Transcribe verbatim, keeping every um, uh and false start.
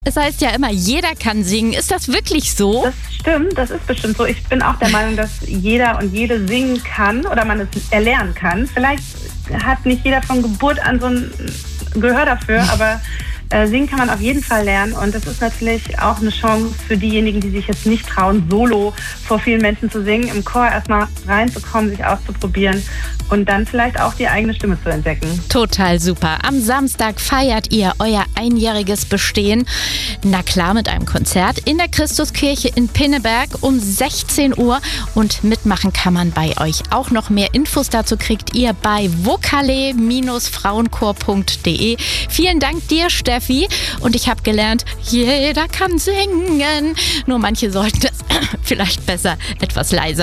Es heißt ja immer, jeder kann singen. Ist das wirklich so? Das stimmt, das ist bestimmt so. Ich bin auch der Meinung, dass jeder und jede singen kann oder man es erlernen kann. Vielleicht hat nicht jeder von Geburt an so ein Gehör dafür, aber äh, singen kann man auf jeden Fall lernen. Und das ist natürlich auch eine Chance für diejenigen, die sich jetzt nicht trauen, solo vor vielen Menschen zu singen, im Chor erstmal reinzukommen, sich auszuprobieren und dann vielleicht auch die eigene Stimme zu entdecken. Total super. Am Samstag feiert ihr euer einjähriges Bestehen. Na klar, mit einem Konzert in der Christuskirche in Pinneberg um sechzehn Uhr. Und mitmachen kann man bei euch auch noch. Mehr Infos dazu kriegt ihr bei vokale Frauenchor punkt de. Vielen Dank dir, Steffi. Und ich habe gelernt, jeder kann singen. Nur manche sollten das vielleicht besser etwas leiser